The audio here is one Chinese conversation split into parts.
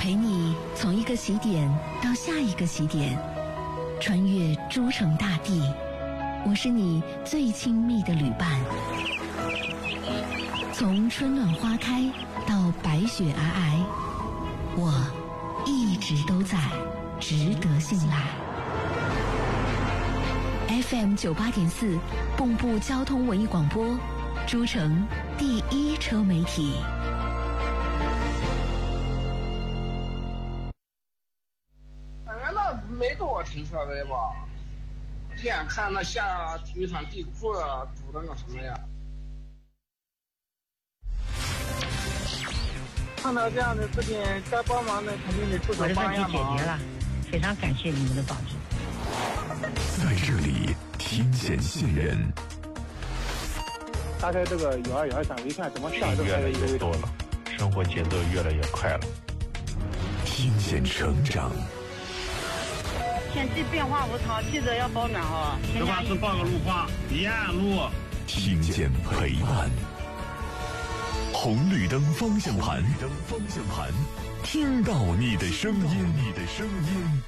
陪你从一个起点到下一个起点，穿越诸城大地。我是你最亲密的旅伴。从春暖花开到白雪皑皑，我一直都在，值得信赖。FM 98.4，蚌埠交通文艺广播，诸城第一车媒体。 那没多停车位吧？天看那下体育场地库堵的那什么呀？ 看到这样的事情，该帮忙的肯定得出手帮一下忙。 我的问题解决了，非常感谢你们的帮助。 在这里听见信任。 打开这个121上一看，怎么下这越来越多了，生活节奏越来越快了。 听见成长。 天气变化无常，记得要保暖哈。 这块是报个路况，沿路。 听见陪伴。红绿灯方向盘，听到你的声音，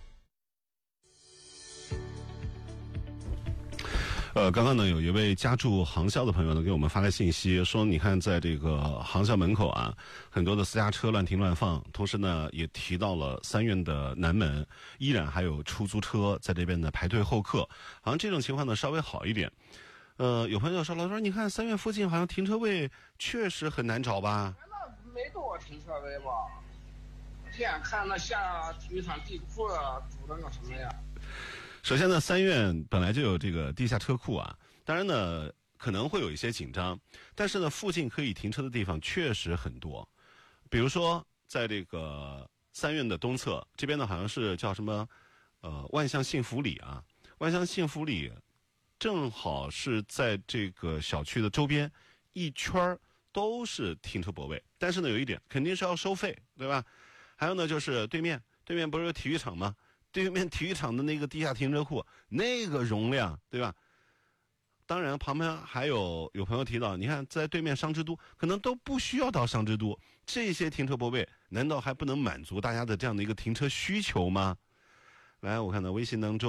刚刚呢，有一位家住航校的朋友呢，给我们发来信息说，你看在这个航校门口啊，很多的私家车乱停乱放，同时呢，也提到了三院的南门依然还有出租车在这边呢排队候客，好像这种情况呢稍微好一点。有朋友说了，说你看三院附近好像停车位确实很难找吧？ 那没多停车位吧？天看那下体育场地库堵的那什么呀？ 首先呢，三院本来就有这个地下车库啊，当然呢可能会有一些紧张，但是呢附近可以停车的地方确实很多，比如说在这个三院的东侧这边呢，好像是叫什么万象幸福里啊，万象幸福里正好是在这个小区的周边一圈都是停车泊位，但是呢有一点肯定是要收费，对吧？还有呢就是对面不是有体育场吗？对面体育场的那个地下停车库那个容量，对吧？当然旁边还有朋友提到，你看在对面商之都可能都不需要到商之都，这些停车泊位难道还不能满足大家的这样的一个停车需求吗？来，我看到微信当中